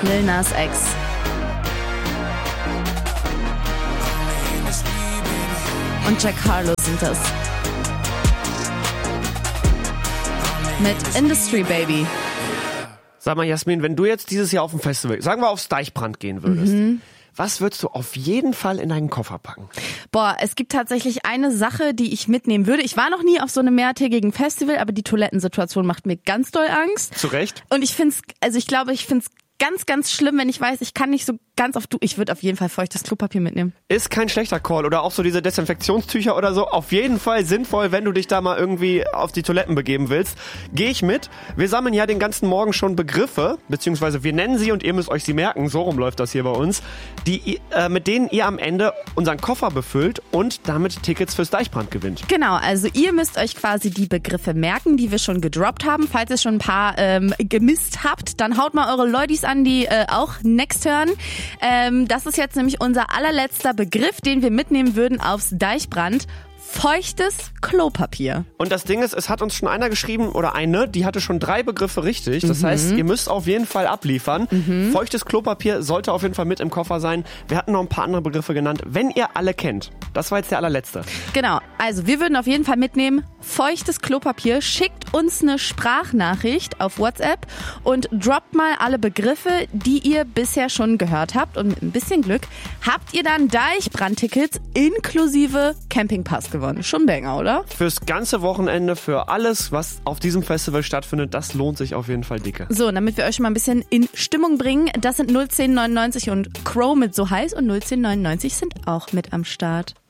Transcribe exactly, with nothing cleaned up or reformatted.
Lil Nas X. Und Jack Harlow sind das. Mit Industry Baby. Sag mal, Jasmin, wenn du jetzt dieses Jahr auf dem Festival, sagen wir aufs Deichbrand gehen würdest, mhm. was würdest du auf jeden Fall in deinen Koffer packen? Boah, es gibt tatsächlich eine Sache, die ich mitnehmen würde. Ich war noch nie auf so einem mehrtägigen Festival, aber die Toilettensituation macht mir ganz doll Angst. Zu Recht. Und ich find's, also ich glaube, ich find's ganz, ganz schlimm, wenn ich weiß, ich kann nicht so ganz auf du. Ich würde auf jeden Fall feuchtes Klopapier mitnehmen. Ist kein schlechter Call. Oder auch so diese Desinfektionstücher oder so. Auf jeden Fall sinnvoll, wenn du dich da mal irgendwie auf die Toiletten begeben willst. Gehe ich mit. Wir sammeln ja den ganzen Morgen schon Begriffe, beziehungsweise wir nennen sie und ihr müsst euch sie merken. So rum läuft das hier bei uns. Die, äh, mit denen ihr am Ende unseren Koffer befüllt und damit Tickets fürs Deichbrand gewinnt. Genau, also ihr müsst euch quasi die Begriffe merken, die wir schon gedroppt haben. Falls ihr schon ein paar ähm, gemisst habt, dann haut mal eure Leudis an, die äh, auch next hören. Ähm, das ist jetzt nämlich unser allerletzter Begriff, den wir mitnehmen würden aufs Deichbrand. Feuchtes Klopapier. Und das Ding ist, es hat uns schon einer geschrieben, oder eine, die hatte schon drei Begriffe richtig. Das mhm. heißt, ihr müsst auf jeden Fall abliefern. Mhm. Feuchtes Klopapier sollte auf jeden Fall mit im Koffer sein. Wir hatten noch ein paar andere Begriffe genannt, wenn ihr alle kennt. Das war jetzt der allerletzte. Genau, also wir würden auf jeden Fall mitnehmen, feuchtes Klopapier. Schickt uns eine Sprachnachricht auf WhatsApp und droppt mal alle Begriffe, die ihr bisher schon gehört habt. Und mit ein bisschen Glück habt ihr dann Deichbrandtickets inklusive Campingpass gewonnen. Schon Banger, oder? Fürs ganze Wochenende, für alles, was auf diesem Festival stattfindet, das lohnt sich auf jeden Fall dicke. So, damit wir euch schon mal ein bisschen in Stimmung bringen, das sind null zehn neunundneunzig und Crow mit So heiß und null zehn neunundneunzig sind auch mit am Start.